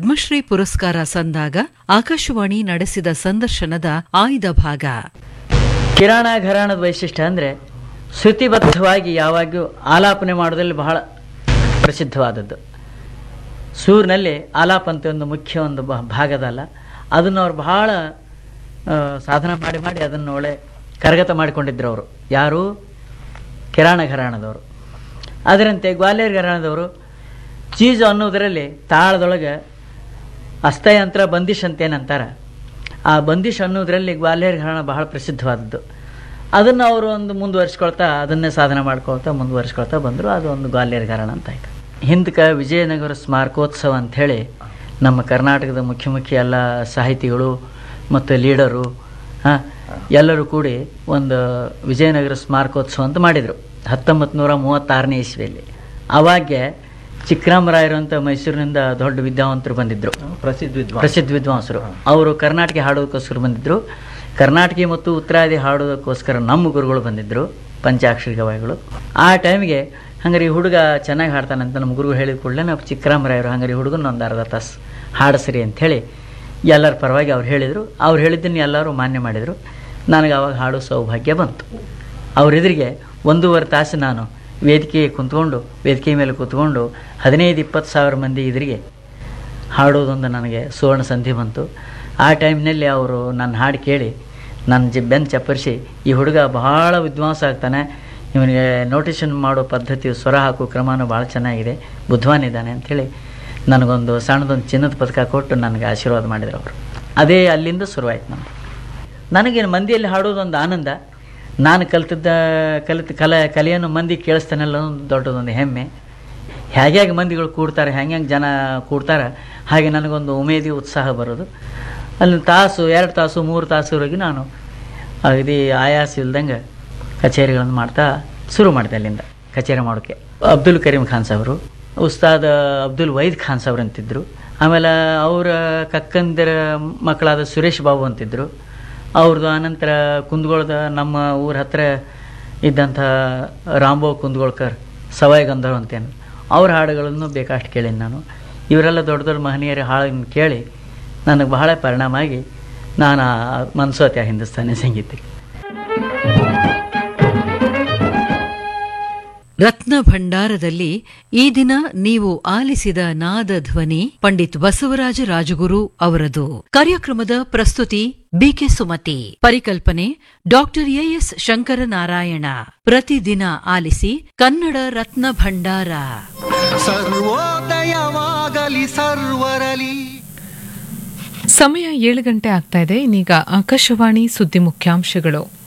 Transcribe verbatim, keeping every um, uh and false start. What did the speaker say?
ಪದ್ಮಶ್ರೀ ಪುರಸ್ಕಾರ ಸಂದಾಗ ಆಕಾಶವಾಣಿ ನಡೆಸಿದ ಸಂದರ್ಶನದ ಆಯ್ದ ಭಾಗ. ಕಿರಾಣ ಘರಾಣದ ವೈಶಿಷ್ಟ್ಯ ಅಂದರೆ ಶ್ರುತಿಬದ್ಧವಾಗಿ ಯಾವಾಗ್ಲೂ ಆಲಾಪನೆ ಮಾಡೋದ್ರಲ್ಲಿ ಬಹಳ ಪ್ರಸಿದ್ಧವಾದದ್ದು. ಸೂರಿನಲ್ಲಿ ಆಲಾಪ ಅಂತ ಒಂದು ಮುಖ್ಯ ಒಂದು ಭಾಗದಲ್ಲ, ಅದನ್ನು ಅವ್ರು ಬಹಳ ಸಾಧನ ಮಾಡಿ ಮಾಡಿ ಅದನ್ನು ಒಳ್ಳೆ ಕರಗತ ಮಾಡಿಕೊಂಡಿದ್ರು ಅವರು. ಯಾರು? ಕಿರಾಣ ಘರಾಣದವರು. ಅದರಂತೆ ಗ್ವಾಲಿಯರ್ ಘರಾಣದವರು ಚೀಜು ಅನ್ನೋದರಲ್ಲಿ ತಾಳದೊಳಗೆ ಅಸ್ಥಯಂತ್ರ ಬಂದಿಶ್ ಅಂತೇನಂತಾರೆ, ಆ ಬಂದಿಶ್ ಅನ್ನೋದರಲ್ಲಿ ಗ್ವಾಲಿಯರ್ ಘರಾಣ ಬಹಳ ಪ್ರಸಿದ್ಧವಾದದ್ದು. ಅದನ್ನು ಅವರು ಒಂದು ಮುಂದುವರಿಸ್ಕೊಳ್ತಾ ಅದನ್ನೇ ಸಾಧನೆ ಮಾಡ್ಕೊಳ್ತಾ ಮುಂದುವರಿಸ್ಕೊಳ್ತಾ ಬಂದರು. ಅದು ಒಂದು ಗ್ವಾಲಿಯರ್ ಘರಾಣ ಅಂತ ಆಯಿತು. ಹಿಂದಕ್ಕೆ ವಿಜಯನಗರ ಸ್ಮಾರಕೋತ್ಸವ ಅಂಥೇಳಿ ನಮ್ಮ ಕರ್ನಾಟಕದ ಮುಖ್ಯ ಮುಖ್ಯ ಎಲ್ಲ ಸಾಹಿತಿಗಳು ಮತ್ತು ಲೀಡರು ಹಾಂ ಎಲ್ಲರೂ ಕೂಡಿ ಒಂದು ವಿಜಯನಗರ ಸ್ಮಾರಕೋತ್ಸವ ಅಂತ ಮಾಡಿದರು ಹತ್ತೊಂಬತ್ತು ನೂರ ಮೂವತ್ತಾರನೇ ಇಸ್ವಿಯಲ್ಲಿ. ಆವಾಗೆ ಚಿಕ್ಕರಾಮರಾಯರು ಅಂತ ಮೈಸೂರಿನಿಂದ ದೊಡ್ಡ ವಿದ್ಯಾವಂತರು ಬಂದಿದ್ದರು, ಪ್ರಸಿದ್ಧ ವಿದ್ವಾಂಸ ಪ್ರಸಿದ್ಧ ವಿದ್ವಾಂಸರು. ಅವರು ಕರ್ನಾಟಕ ಹಾಡೋದಕ್ಕೋಸ್ಕರ ಬಂದಿದ್ದರು. ಕರ್ನಾಟಕ ಮತ್ತು ಉತ್ತರಾದಿ ಹಾಡೋದಕ್ಕೋಸ್ಕರ ನಮ್ಮ ಗುರುಗಳು ಬಂದಿದ್ದರು, ಪಂಚಾಕ್ಷರಿ ಗವಾಯಿಗಳು. ಆ ಟೈಮಿಗೆ ಹಂಗಾರೆ ಈ ಹುಡುಗ ಚೆನ್ನಾಗಿ ಹಾಡ್ತಾನಂತ ನಮ್ಮ ಗುರುಗಳು ಹೇಳಿದ ಕೂಡಲೇ ನಾವು ಚಿಕ್ಕರಾಮರಾಯರು ಹಂಗಾರೆ ಹುಡುಗನ ಒಂದು ಅರ್ಧ ತಾಸು ಹಾಡಿಸ್ರಿ ಅಂಥೇಳಿ ಎಲ್ಲರ ಪರವಾಗಿ ಅವ್ರು ಹೇಳಿದರು. ಅವ್ರು ಹೇಳಿದ್ದನ್ನು ಎಲ್ಲರೂ ಮಾನ್ಯ ಮಾಡಿದರು. ನನಗೆ ಆವಾಗ ಹಾಡೋ ಸೌಭಾಗ್ಯ ಬಂತು. ಅವರೆದುರಿಗೆ ಒಂದೂವರೆ ತಾಸು ನಾನು ವೇದಿಕೆಗೆ ಕುಂತ್ಕೊಂಡು ವೇದಿಕೆ ಮೇಲೆ ಕೂತ್ಕೊಂಡು ಹದಿನೈದು ಇಪ್ಪತ್ತು ಸಾವಿರ ಮಂದಿ ಎದುರಿಗೆ ಹಾಡೋದೊಂದು ನನಗೆ ಸುವರ್ಣ ಸಂಧಿ ಬಂತು. ಆ ಟೈಮ್ನಲ್ಲಿ ಅವರು ನನ್ನ ಹಾಡು ಕೇಳಿ ನನ್ನ ಜಿ ಬೆನ್ನು ಚಪ್ಪರಿಸಿ, ಈ ಹುಡುಗ ಬಹಳ ವಿದ್ವಾಂಸ ಆಗ್ತಾನೆ, ಇವನಿಗೆ ನೋಟೇಷನ್ ಮಾಡೋ ಪದ್ಧತಿ ಸ್ವರ ಹಾಕೋ ಕ್ರಮನೂ ಭಾಳ ಚೆನ್ನಾಗಿದೆ, ಬುದ್ಧವಾನಿದ್ದಾನೆ ಅಂಥೇಳಿ ನನಗೊಂದು ಸಣ್ಣದೊಂದು ಚಿನ್ನದ ಪದಕ ಕೊಟ್ಟು ನನಗೆ ಆಶೀರ್ವಾದ ಮಾಡಿದರು ಅವರು. ಅದೇ ಅಲ್ಲಿಂದ ಶುರುವಾಯ್ತು ನಮ್ಮದು. ನನಗೇನು ಮಂದಿಯಲ್ಲಿ ಹಾಡೋದೊಂದು ಆನಂದ, ನಾನು ಕಲ್ತಿದ್ದ ಕಲಿತ ಕಲೆ ಕಲೆಯನ್ನು ಮಂದಿ ಕೇಳಿಸ್ತಾನೆಲ್ಲ ಒಂದು ದೊಡ್ಡದೊಂದು ಹೆಮ್ಮೆ. ಹೇಗೆ ಹೇಗೆ ಮಂದಿಗಳು ಕೂಡ್ತಾರೆ, ಹೆಂಗೆ ಹೆಂಗೆ ಜನ ಕೂಡ್ತಾರೆ, ಹಾಗೆ ನನಗೊಂದು ಉಮೇದಿ ಉತ್ಸಾಹ ಬರೋದು. ಅಲ್ಲಿ ತಾಸು ಎರಡು ತಾಸು ಮೂರು ತಾಸುವರೆಗೆ ನಾನು ಅಗದಿ ಆಯಾಸ ಇಲ್ದಂಗೆ ಕಚೇರಿಗಳನ್ನು ಮಾಡ್ತಾ ಶುರು ಮಾಡಿದೆ. ಅಲ್ಲಿಂದ ಕಚೇರಿ ಮಾಡೋಕ್ಕೆ ಅಬ್ದುಲ್ ಕರೀಂ ಖಾನ್ ಸಾವರು, ಉಸ್ತಾದ್ ಅಬ್ದುಲ್ ವೈದ್ ಖಾನ್ ಸಾವ್ರು ಅಂತಿದ್ದರು. ಆಮೇಲೆ ಅವರ ಕಕ್ಕಂದಿರ ಮಕ್ಕಳಾದ ಸುರೇಶ್ ಬಾಬು ಅಂತಿದ್ದರು. ಅವ್ರದ್ದು ಆನಂತರ ಕುಂದಗೋಳದ ನಮ್ಮ ಊರ ಹತ್ತಿರ ಇದ್ದಂಥ ರಾಂಬೋ ಕುಂದಗೋಳ್ಕರ್, ಸವಾಯಿ ಗಂಧರ್ವ ಅಂತೇನು, ಅವ್ರ ಹಾಡುಗಳನ್ನು ಬೇಕಷ್ಟು ಕೇಳೀನಿ ನಾನು. ಇವರೆಲ್ಲ ದೊಡ್ಡ ದೊಡ್ಡ ಮಹನೀಯರ ಹಾಡನ್ನು ಕೇಳಿ ನನಗೆ ಬಹಳ ಪರಿಣಾಮ ಆಗಿ ನಾನು ಮನ್ಸೋತೆ ಹಿಂದೂಸ್ತಾನಿ ಸಂಗೀತಕ್ಕೆ. ರತ್ನ ಭಂಡಾರದಲ್ಲಿ ಈ ದಿನ ನೀವು ಆಲಿಸಿದ ನಾದ ಧ್ವನಿ ಪಂಡಿತ್ ಬಸವರಾಜ ರಾಜಗುರು ಅವರದು. ಕಾರ್ಯಕ್ರಮದ ಪ್ರಸ್ತುತಿ ಬಿಕೆ ಸುಮತಿ. ಪರಿಕಲ್ಪನೆ ಡಾಕ್ಟರ್ ಎಎಸ್ ಶಂಕರನಾರಾಯಣ. ಪ್ರತಿದಿನ ಆಲಿಸಿ ಕನ್ನಡ ರತ್ನ ಭಂಡಾರ. ಸರ್ವೋದಯವಾಗಲಿ ಸರ್ವರಲಿ. ಸಮಯ ಏಳು ಗಂಟೆ ಆಗ್ತಾ ಇದೆ. ಇನ್ನೀಗ ಆಕಾಶವಾಣಿ ಸುದ್ದಿ ಮುಖ್ಯಾಂಶಗಳು.